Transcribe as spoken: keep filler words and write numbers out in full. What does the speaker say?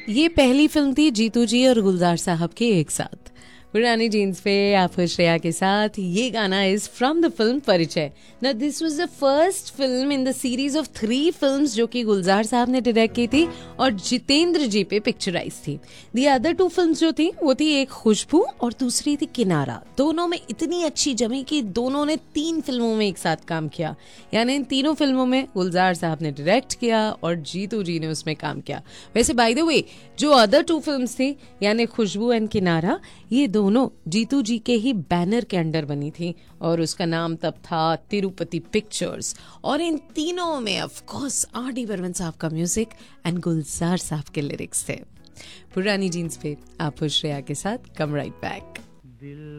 ये पहली फिल्म थी जीतू जी और गुलजार साहब के एक साथ। पुरानी जीन्स पे आप श्रेया के साथ ये गाना इज फ्रॉम द फिल्म परिचय। Now this was the first film in the series of three films जो कि गुलजार साहब ने डायरेक्ट की थी और जितेंद्र जी पे पिक्चराइज थी। दी अदर टू फिल्म्स जो थी वो थी एक खुशबू और दूसरी थी किनारा। दोनों में इतनी अच्छी जमी कि दोनों ने तीन फिल्मों में एक साथ काम किया, यानी इन तीनों फिल्मों में गुलजार साहब ने डायरेक्ट किया और जीतू जी ने उसमें काम किया। वैसे बाय द वे जो अदर टू फिल्म्स थी यानी खुशबू एंड किनारा, ये दोनों जीतू जी के ही बैनर के अंडर बनी थी और उसका नाम तब था तिरुपति पिक्चर्स। और इन तीनों में of course R D Burman साहब का म्यूजिक एंड गुलजार साहब के लिरिक्स थे। पुरानी जीन्स पे आप श्रेया के साथ कम राइट बैक।